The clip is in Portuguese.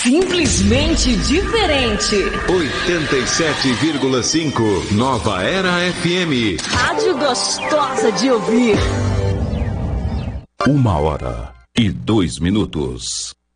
Simplesmente diferente. 87,5 Nova Era FM. Rádio gostosa de ouvir. 1h02.